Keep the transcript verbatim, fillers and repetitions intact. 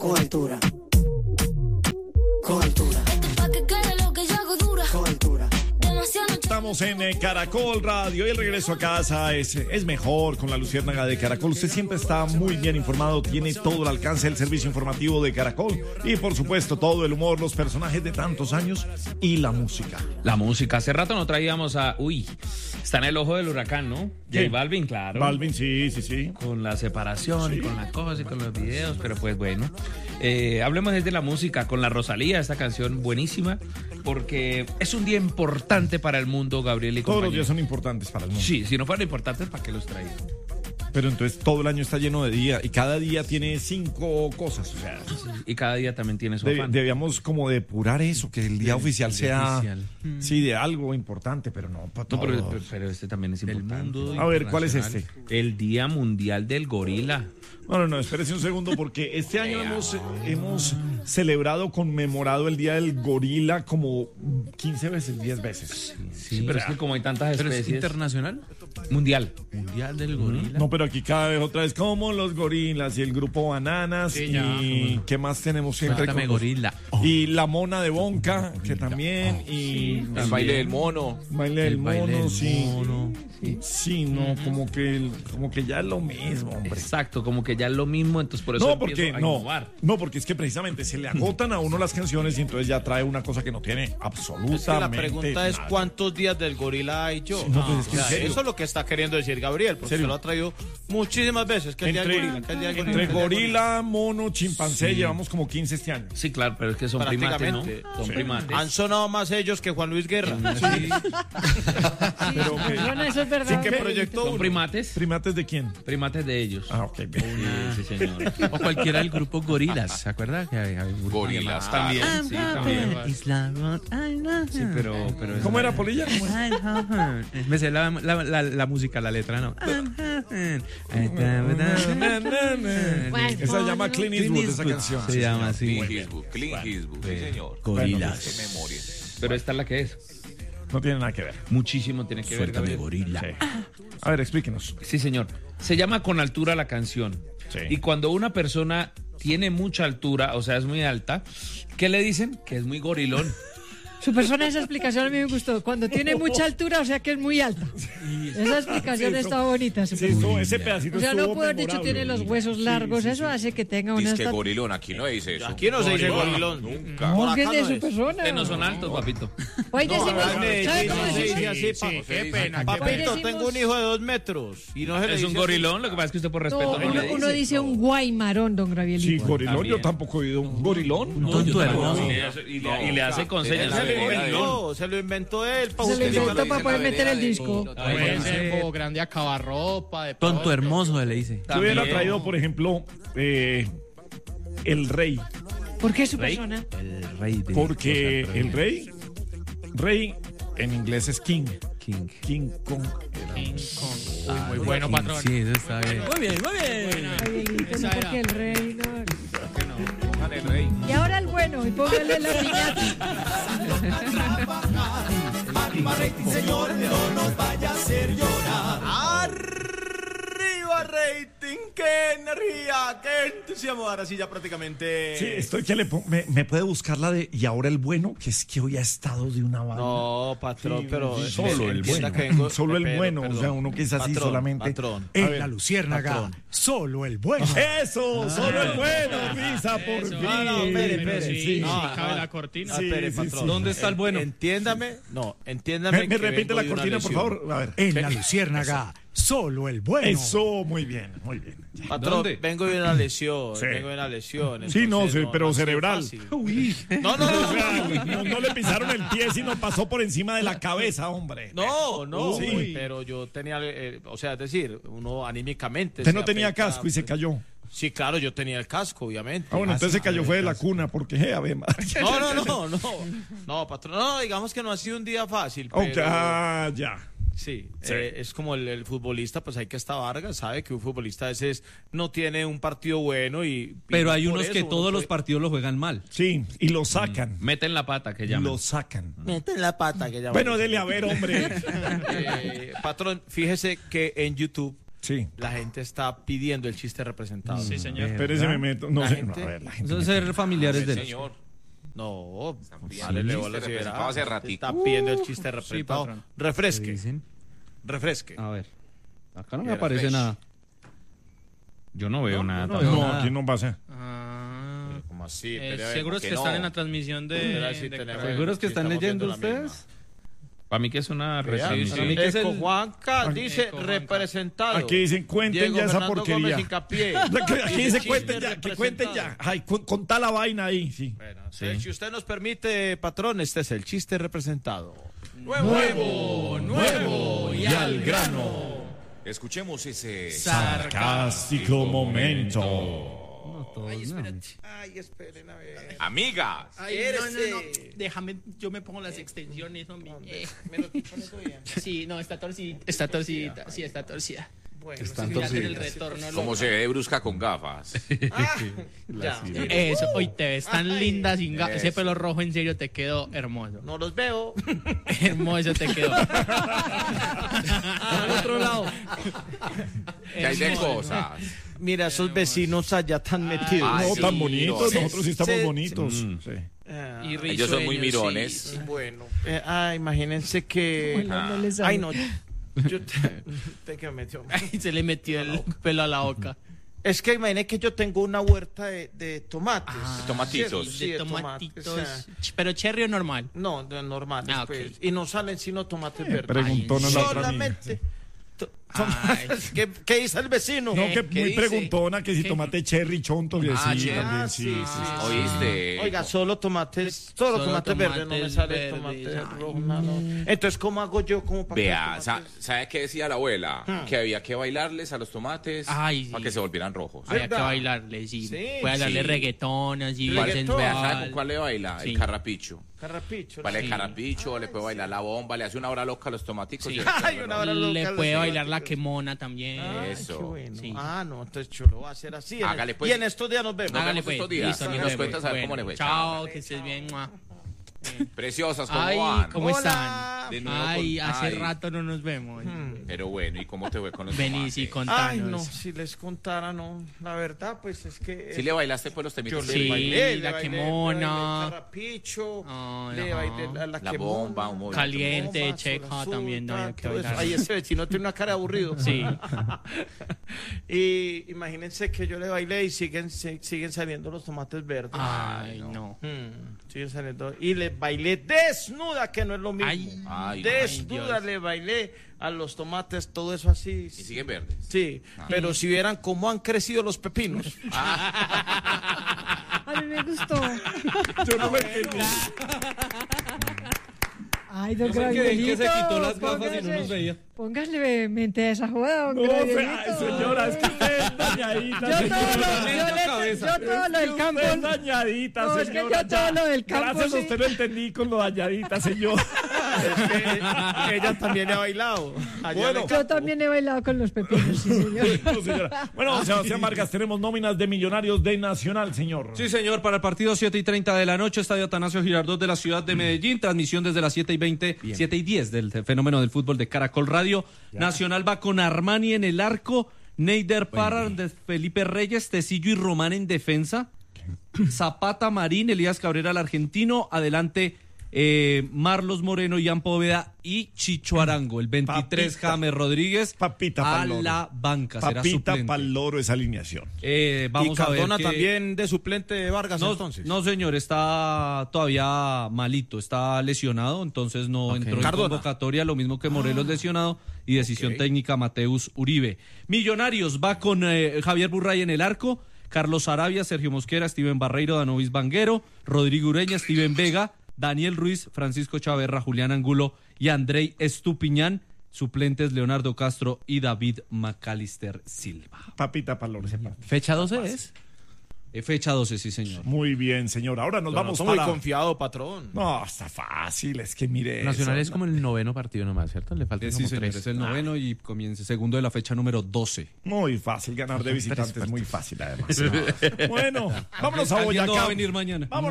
Con altura. Con altura. Pa' que quede lo que yo hago dura. Con altura. Estamos en eh, Caracol Radio y el regreso a casa es, es mejor con la Luciérnaga de Caracol. Usted siempre está muy bien informado, tiene todo el alcance del servicio informativo de Caracol y por supuesto todo el humor, los personajes de tantos años y la música. La música. Hace rato no traíamos a... Uy, está en el ojo del huracán, ¿no? J Balvin, claro. Balvin, sí, sí, sí. Con la separación Sí. y con la cosa y con los videos, pero pues bueno. Eh, hablemos desde la música con la Rosalía, esta canción buenísima, porque es un día importante para el mundo, Gabriel y Todos compañía. los días son importantes para el mundo. Sí, si no fueran importantes, ¿para qué los traía? Pero entonces todo el año está lleno de día y cada día tiene cinco cosas. O sea, Y cada día también tiene su deb- afán. debíamos como depurar eso, que el día oficial el día sea oficial. sí de algo importante, pero no para No, todos. pero, pero- pero este también es importante. A ver, ¿cuál es este? El Día Mundial del Gorila. No, no, no, espérese un segundo porque este año hemos, hemos celebrado, conmemorado el Día del Gorila como quince veces, diez veces. Sí, pero es que como hay tantas ¿Pero es especies... internacional? Mundial. Mundial del gorila. No, pero aquí cada vez otra vez como los gorilas y el grupo Bananas y ¿qué más tenemos siempre? Cuéntame, con los- gorila. Y la mona de Bonca, que también, y El baile del mono. baile del El baile mono, del sí. mono. Sí, no, como que el- como que ya es lo mismo, hombre. Exacto, como que ya es lo mismo, entonces por eso No, empiezo porque a no, innovar. no, porque es que precisamente se le agotan a uno las canciones y entonces ya trae una cosa que no tiene absolutamente Es que la pregunta es nada. ¿cuántos días del gorila hay yo? no, pues es que O sea, en serio. eso es lo que está queriendo decir Gabriel, porque ¿Serio? se lo ha traído muchísimas veces. Que el día del Entre, gorila, que el día del gorila, entre que el día del gorila, mono, chimpancé, llevamos como quince este año. Sí, claro, pero es que son primates, ¿no? Prácticamente. Son Sí. primates. Han sonado más ellos que Juan Luis Guerra. Pero que- Bueno, eso es verdad. Sí, que proyectó ¿Son uno. primates? ¿Primates de quién? Primates de ellos. Ah, ok, bien. Sí, sí, señor. O cualquiera del grupo Gorilas, ¿se acuerda? Que había un grupo Gorilas, llamado- También, sí, también. Sí, pero... pero ¿Cómo era, Polilla? ¿Cómo era? Me sé la, la, la, la música, la letra, ¿no? Esa se llama Clint Eastwood, esa canción. Se llama así. Clint Eastwood, Clint Eastwood, sí, señor. Gorilas. Qué memoria. Pero esta es la que es. No tiene nada que ver. Muchísimo tiene que ver, Suéltame, Gabriel. gorila. Sí. A ver, explíquenos. Sí, señor. Se llama Con Altura la canción. Sí. Y cuando una persona tiene mucha altura, o sea, es muy alta, ¿qué le dicen? Que es muy gorilón. Su persona, esa explicación a mí me gustó. Cuando tiene mucha altura, o sea que es muy alta. Esa explicación Sí, eso- está bonita. su Sí, persona. eso- ese pedacito O sea, no estuvo puede haber dicho memorable. tiene los huesos largos. Eso hace que tenga una Dice que estatura. gorilón, aquí no dice eso. Aquí no se dice gorilón. Nunca. No, Por que acá es de no su es. persona. Ustedes no son altos, papito. Hoy decimos, acá me- ¿sabe sí, cómo sí, decimos? sí, así, Hoy pa- qué pena, qué Papito, pena. tengo un hijo de dos metros. Y no se le Es un dice gorilón, lo que pasa es que usted por No, respeto no, uno, le uno dice. dice un guaymarón, don Sí, Gravielito. gorilón, yo También. tampoco he oído un gorilón. No, yo tú tampoco. hermoso. Y le, y le hace con señas. Se lo Gorilón. inventó, se lo inventó él. pa' Se lo justificar inventó lo para que poder dice la meter el vereda de- disco. Puede ser Bobo Grande acabarropa. De Tonto pronto. hermoso, le dice. Yo hubiera También. traído, por ejemplo, eh, el rey. ¿Por qué su Rey. persona? El rey de... Porque el rey, rey en inglés es king. King. King Kong. Muy bueno, patrón. Sí, eso está bien. Muy bien, muy bien. Gabrielito, no, Esa era. porque el rey no. Pongan el rey. Y ahora el bueno, y póngale la piñata. Arriba rating, qué energía, qué entusiasmo. Ahora sí ya prácticamente. Sí, estoy que le pon- me, me puede buscar la de y ahora el bueno, que es que hoy ha estado de una banda. No, patrón, pero Sí, solo el entienda bueno. que vengo- Solo el pero, bueno, o perdón. sea, uno que es así Patrón, solamente. Patrón. A En ver, la Luciérnaga, patrón. solo el bueno. Eso, solo el bueno, Risa, por Eso. fin. Ah, no, espere, Pero espere. sí, sí, No, cabe no. la cortina. Ah, espere, sí, patrón. sí. ¿Dónde está el bueno? Entiéndame, no, entiéndame. Me, me que repite vengo la de una cortina, por lesión. favor. A ver. En la Luciérnaga, solo el bueno. Eso, muy bien, muy bien. Patrón, ¿Dónde? vengo de una lesión, Sí. vengo de una lesión. Sí, no, entonces sí, pero ha sido cerebral. fácil. Uy. No, no, O no, sea, no, no le pisaron el pie, sino pasó por encima de la cabeza, hombre. no, no, Sí. pero yo tenía, eh, o sea, es decir, uno anímicamente. Usted se no tenía afecta, casco y se pues. cayó. Sí, claro, yo tenía el casco, obviamente. Ah, bueno, entonces se cayó fue de la cuna, porque, eh, a ver, No, no, no, no, no, patrón, no, digamos que no ha sido un día fácil, pero... Ok, ah, ya. Sí, Sí. eh, es como el, el futbolista, pues hay que estar Vargas, sabe que un futbolista a veces no tiene un partido bueno y... Pero y hay por unos eso que uno todos los puede- partidos lo juegan mal. Sí, y lo sacan. Meten la pata, que llaman. Lo sacan. Meten la pata que llaman. Bueno, dele a ver, hombre. Eh, patrón, fíjese que en YouTube Sí. la gente está pidiendo el chiste representado. Sí, señor. Espérese, me meto. No La sé. gente- No, a ver, la gente. Eso es ser familiares de él. Señor. No, pidiendo dale el le chiste bola si representado verá. hace ratico. Está pidiendo el chiste representado. patrón. Refresque, Dicen. refresque. A ver. Acá no me Era aparece fresh. nada. Yo no veo nada. no, tampoco. No, nada. aquí no pasa. Ah, ¿Cómo así? eh, Pero, a ver, seguros ¿por que qué están no? en la transmisión de... Pero así de tenemos- Caracol. ¿Seguros que Sí, están estamos leyendo viendo la ustedes? Para mí que es una Vean, restricción. para mí que es Eco el- Juanca dice Eco Juanca. representado. Aquí dicen, cuenten Diego ya esa Fernando porquería. Gómez Hincapié. Aquí dice, Chiste cuenten ya, que cuenten ya. representado. Ay, cu- contá la vaina ahí, sí. Bueno, entonces, si usted nos permite, patrón, este es el chiste representado. Nuevo, nuevo y al grano. Escuchemos ese... Sarcástico momento. No, todos, no. Ay, esperen a ver. Amigas. Ay, no, no, no. Déjame, yo me pongo las extensiones, hombre. Eh. ¿Me lo pones bien? Sí, no, está torcida. Está torcida. Sí, está torcida. Bueno, Están sí, Mira, torcidas. el retorno. Como loco. se ve brusca con gafas. Ah, ya. Eso, hoy te ves tan Ay, linda sin ga- Ese eso. pelo rojo en serio te quedó hermoso. No los veo. Hermoso te quedó. Al otro lado. Que hay de Hermoso. cosas. Mira, esos vecinos allá tan metidos. Ay, No, sí, tan bonitos. sí, Nosotros sí estamos sí, bonitos. sí. Sí. Ah, Y Ellos son muy risueños, mirones. sí, sí. bueno. Eh, ah, imagínense que. Bueno, no les Ay, sabe. no. Yo te, te que me metió. Ay, se le metió el pelo a la boca. Es que imagínense que yo tengo una huerta de, de tomates. De tomatitos. Sí, De de tomatitos. tomates, o sea, Ch- Pero cherry o normal. no, de normales, Ah, ok. pues. Y no salen sino tomates verdes. Preguntona la otra amiga. Solamente. to- Ay. tomates. ¿Qué, ¿Qué dice el vecino? No, que ¿Qué muy dice? preguntona que si ¿Qué? tomate cherry chonto que Ah, sí, cherry. también, Ah, sí, sí, sí, sí, sí. ¿Oíste? Oiga, solo tomates, solo, Solo tomates verdes, no me tomates sale el verdes, tomate ay. rojo. no, no. Entonces, ¿cómo hago yo como para Vea, que sa- tomates- ¿sabe qué decía la abuela? Que había que bailarles a los tomates Ay, para sí. que se volvieran rojos. Había que ¿Verdad? bailarle, sí. Sí, Puede bailarle sí. reggaetón, así, Reggaetón. Vea, ¿sabe sensual. con cuál le baila? Sí. El carrapicho. Carrapicho. Vale, el Sí. carrapicho, le puede bailar la bomba, le hace una hora loca a los tomaticos. Sí. y- Ay, una hora loca Le los puede bailar la tomates. quemona también. Ay, Eso. qué bueno. Sí. Ah, no, entonces yo lo voy a hacer así. En el- Hágale, pues. Y en estos días nos vemos. Hágale, Hágale vemos pues. estos días. Listo, Y nos nos vemos. cuentas a ver Bueno, cómo le fue. Chao, que estés bien. mua. Preciosas, ¿cómo Ay, van? ¿cómo Hola. están? De nuevo Ay, con- hace ay. rato no nos vemos. Pero bueno, ¿y cómo te fue con los Vení, sí, tomates? Ay, no, contanos. si les contara, no. La verdad, pues es que. ¿Sí le bailaste por los temitos? Yo Sí, le bailé, le la bailé, quemona. le bailé el carrapicho, Ay, le ajá. bailé la, la La quemona, bomba, un movimiento. Caliente, bomba, checa, sola, también azul, había que todo eso. bailar. Ay, ese vecino tiene una cara de aburrido. Sí. Y imagínense que yo le bailé y siguen, se- siguen saliendo los tomates verdes. Ay, no. Hmm, siguen saliendo. Y le bailé desnuda, que no es lo mismo. Ay, Ay, desnuda Dios. le bailé a los tomates, todo eso así. Y siguen verdes. Sí, pero si vieran cómo han crecido los pepinos. A mí me gustó. Yo no me entendí. Ay, don Yo me quedé en que se Gravielito, quitó las gafas y no póngase- nos veía. Póngale mente a esa joda, don No, Gravielito. fe- ay, señora, es que usted es dañadita, Yo todo lo, señora. yo le- cabeza. yo todo lo del campo. Usted es dañadita, No, es que señora. yo todo lo del campo, Gracias a sí. usted lo entendí con lo dañadita, señor. Es que ella también le ha bailado. Allá Bueno. en el Yo también he bailado con los pepinos, sí, señor. No, señora. Bueno, Sebastián Vargas, tenemos nóminas de Millonarios de Nacional, señor. Sí, señor, para el partido siete y treinta de la noche, Estadio Atanasio Girardot de la ciudad de Medellín, transmisión desde las siete y veinte, siete y diez del fenómeno del fútbol de Caracol Radio. Nacional va con Armani en el arco, Neider Parra, de Felipe Reyes, Tecillo y Román en defensa, Zapata, Marín, Elías Cabrera, el argentino, adelante eh, Marlos Moreno, Ian Poveda y Chicho Arango, el veintitrés Papita. James Rodríguez Papita a pa'l loro. la banca, será Papita suplente. pa'l loro esa alineación. Eh, y vamos a ver Cardona que- también de suplente de Vargas no, entonces. no, señor, está todavía malito, está lesionado, entonces no entró en Cardona. convocatoria, lo mismo que Morelos lesionado y decisión ok. técnica Mateus Uribe. Millonarios va con eh, Javier Burray en el arco, Carlos Arabia, Sergio Mosquera, Steven Barreiro, Danovis Vanguero, Rodrigo Ureña, Steven Vega, Daniel Ruiz, Francisco Chaverra, Julián Angulo y Andrei Estupiñán. Suplentes Leonardo Castro y David Macalister Silva. Papita pa'l loro ese partido. ¿Fecha doce es? Eh, fecha doce, sí, señor. Muy bien, señor. Ahora nos vamos Estoy muy para... confiado, patrón. No, está fácil, es que mire Nacional eso. es como el noveno partido nomás, ¿cierto? Le faltan Eh, sí, como señor, tres. es el noveno y comienza segundo de la fecha número doce. Muy fácil, ganar de visitantes, muy fácil además. Bueno, vámonos a ¿Alguien no va Boyacá. a venir mañana? Vámonos